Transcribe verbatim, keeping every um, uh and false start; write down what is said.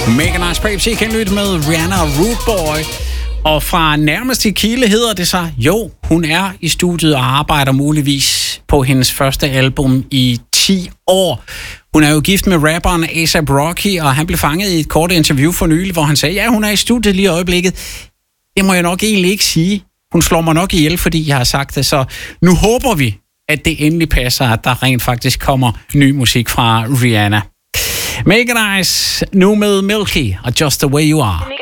Mega Nice Babes, I kan lytte med Rihanna og Rude Boy. Og fra nærmeste kilde hedder det sig, jo, hun er i studiet og arbejder muligvis på hendes første album i ti år. Hun er jo gift med rapperen A$AP Rocky, og han blev fanget i et kort interview for nylig, hvor han sagde, ja, hun er i studiet lige i øjeblikket. Det må jeg nok egentlig ikke sige. Hun slår mig nok ihjel, fordi jeg har sagt det, så nu håber vi, at det endelig passer, at der rent faktisk kommer ny musik fra Rihanna. Mega Nice, nu med Milky og Just The Way You Are.